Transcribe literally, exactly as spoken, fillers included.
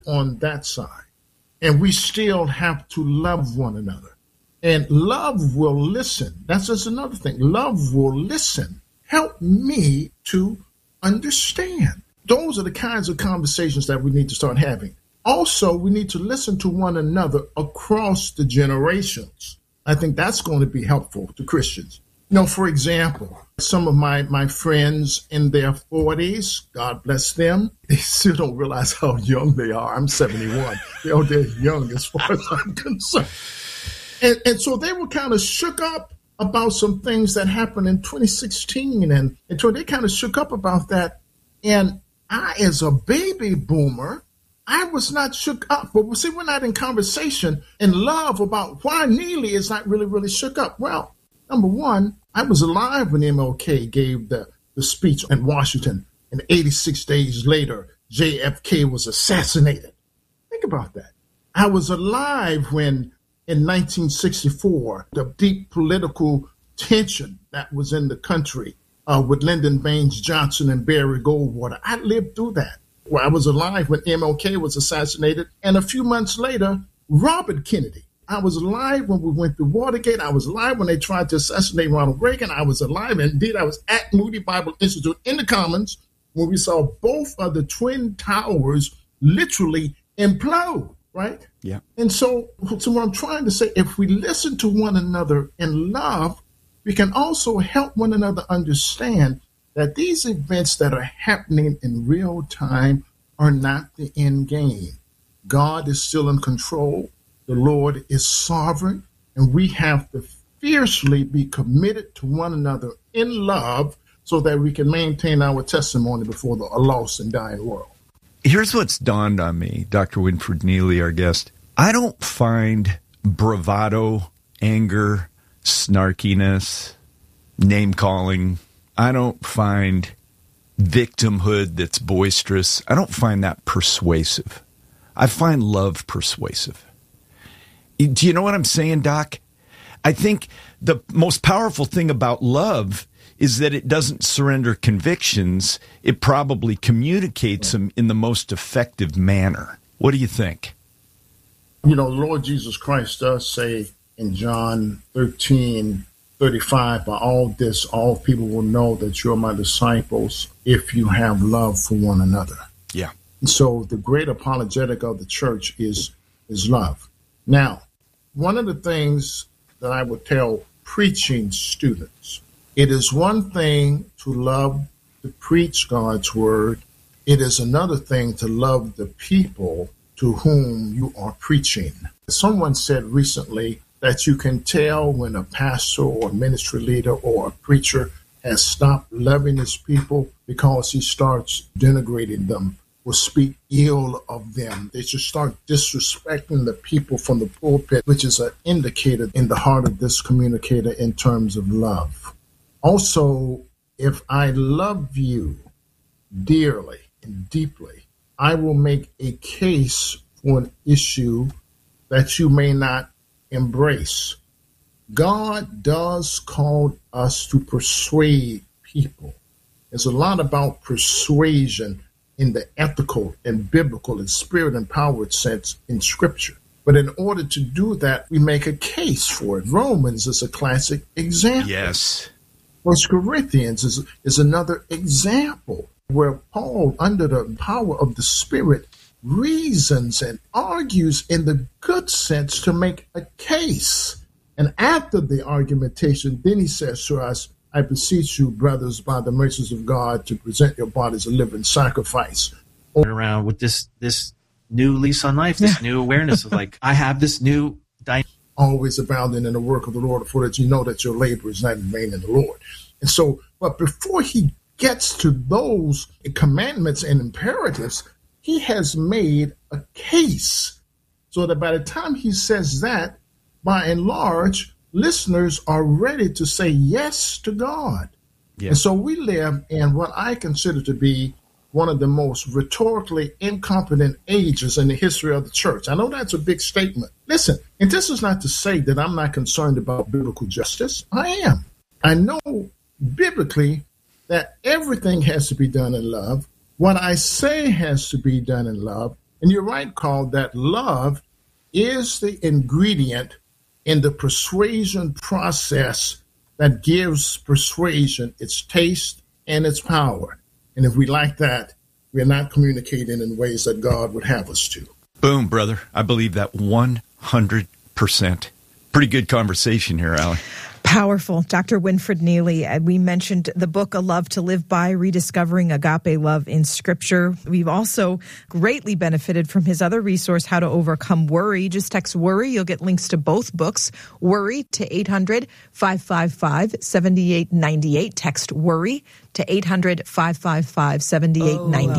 on that side. And we still have to love one another. And love will listen. That's just another thing. Love will listen. Help me to understand. Those are the kinds of conversations that we need to start having. Also, we need to listen to one another across the generations. I think that's going to be helpful to Christians. You know, for example, some of my, my friends in their forties, God bless them, they still don't realize how young they are. I'm seventy-one. They're, they're young as far as I'm concerned. And, and so they were kind of shook up about some things that happened in twenty sixteen. And, and so they kind of shook up about that. And I, as a baby boomer, I was not shook up. But see, we're not in conversation and love about why Neely is not really, really shook up. Well, number one, I was alive when M L K gave the, the speech in Washington, and eighty-six days later, J F K was assassinated. Think about that. I was alive when, in nineteen sixty-four, the deep political tension that was in the country uh, with Lyndon Baines Johnson and Barry Goldwater. I lived through that. Well, I was alive when M L K was assassinated, and a few months later, Robert Kennedy. I was alive when we went through Watergate. I was alive when they tried to assassinate Ronald Reagan. I was alive. Indeed, I was at Moody Bible Institute in the Commons when we saw both of the Twin Towers literally implode, right? Yeah. And so, so what I'm trying to say, if we listen to one another in love, we can also help one another understand that these events that are happening in real time are not the end game. God is still in control. The Lord is sovereign, and we have to fiercely be committed to one another in love so that we can maintain our testimony before the lost and dying world. Here's what's dawned on me, Doctor Winfred Neely, our guest. I don't find bravado, anger, snarkiness, name-calling. I don't find victimhood that's boisterous. I don't find that persuasive. I find love persuasive. Do you know what I'm saying, Doc? I think the most powerful thing about love is that it doesn't surrender convictions. It probably communicates them in the most effective manner. What do you think? You know, Lord Jesus Christ does say in John thirteen thirty-five, by all this, all people will know that you're my disciples if you have love for one another. Yeah. And so the great apologetic of the church is, is love. Now, one of the things that I would tell preaching students, it is one thing to love to preach God's word. It is another thing to love the people to whom you are preaching. Someone said recently that you can tell when a pastor or a ministry leader or a preacher has stopped loving his people because he starts denigrating them or speak ill of them. They should start disrespecting the people from the pulpit, which is an indicator in the heart of this communicator in terms of love. Also, if I love you dearly and deeply, I will make a case for an issue that you may not embrace. God does call us to persuade people. There's a lot about persuasion in the ethical and biblical and spirit-empowered sense in Scripture. But in order to do that, we make a case for it. Romans is a classic example. Yes. First Corinthians is, is another example where Paul, under the power of the Spirit, reasons and argues in the good sense to make a case. And after the argumentation, then he says to us, I beseech you, brothers, by the mercies of God, to present your bodies a living sacrifice. Around with this this new lease on life, this yeah. new awareness of like, I have this new dynamic. Always abounding in the work of the Lord, for that you know that your labor is not in vain in the Lord. And so, but before he gets to those commandments and imperatives, he has made a case so that by the time he says that, by and large, listeners are ready to say yes to God. Yeah. And so we live in what I consider to be one of the most rhetorically incompetent ages in the history of the church. I know that's a big statement. Listen, and this is not to say that I'm not concerned about biblical justice. I am. I know biblically that everything has to be done in love. What I say has to be done in love. And you're right, Carl, that love is the ingredient in the persuasion process that gives persuasion its taste and its power. And if we lack that, we're not communicating in ways that God would have us to. Boom, brother. I believe that one hundred percent. Pretty good conversation here, Allie. Powerful. Doctor Winfred Neely, uh, we mentioned the book, A Love to Live By, Rediscovering Agape Love in Scripture. We've also greatly benefited from his other resource, How to Overcome Worry. Just text WORRY. You'll get links to both books. WORRY to eight hundred, five five five, seven eight nine eight. Text WORRY to eight hundred, five five five, seven eight nine eight.